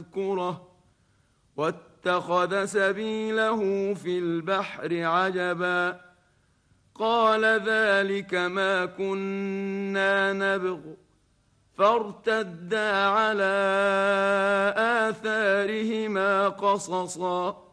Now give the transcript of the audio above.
لنذكره واتخذ سبيله في البحر عجبا قال ذلك ما كنا نبغ فارتدا على آثارهما قصصا